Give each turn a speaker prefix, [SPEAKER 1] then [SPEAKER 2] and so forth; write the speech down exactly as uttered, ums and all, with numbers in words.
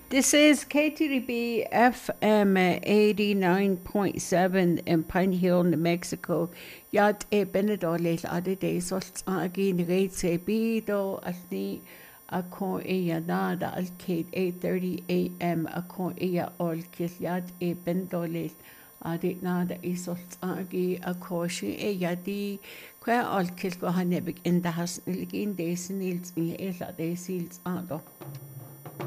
[SPEAKER 1] This is K T D B F M eighty-nine point seven in Pine Hill, New Mexico. Yad e benedolil ade solt agi nreit se bido alni akon e yanada al kate eight thirty a m akon e ol kil yad e benedolil ade nada e solt agi akoshi e yadi kwa ol kil go hanebik in the has nilgin desinils in ela desils ado.